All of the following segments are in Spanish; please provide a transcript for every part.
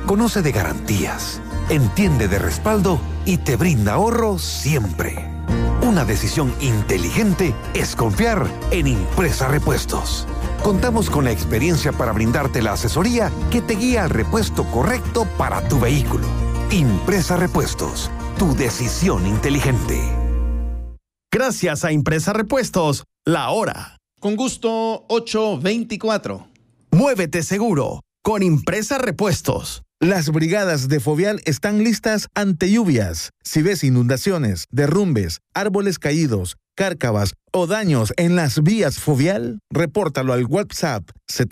conoce de garantías, entiende de respaldo y te brinda ahorro siempre. Una decisión inteligente es confiar en Impresa Repuestos. Contamos con la experiencia para brindarte la asesoría que te guía al repuesto correcto para tu vehículo. Impresa Repuestos, tu decisión inteligente. Gracias a Impresa Repuestos, la hora. Con gusto, 8:24. Muévete seguro con Impresa Repuestos. Las brigadas de Fovial están listas ante lluvias. Si ves inundaciones, derrumbes, árboles caídos, cárcavas o daños en las vías Fovial, repórtalo al WhatsApp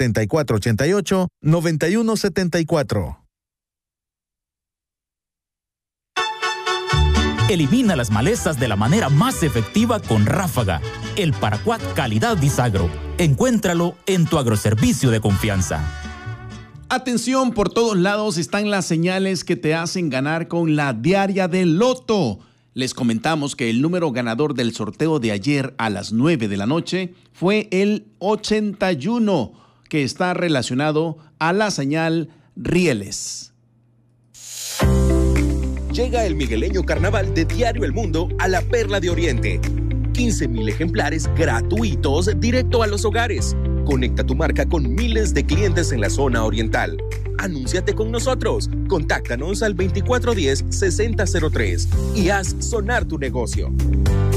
7488-9174. Elimina las malezas de la manera más efectiva con Ráfaga, el paraquat calidad Disagro. Encuéntralo en tu agroservicio de confianza. Atención, por todos lados están las señales que te hacen ganar con la diaria del Loto. Les comentamos que el número ganador del sorteo de ayer a las 9 de la noche fue el 81, que está relacionado a la señal Rieles. Llega el migueleño carnaval de Diario El Mundo a la Perla de Oriente. 15,000 ejemplares gratuitos directo a los hogares. Conecta tu marca con miles de clientes en la zona oriental. Anúnciate con nosotros. Contáctanos al 2410-6003 y haz sonar tu negocio.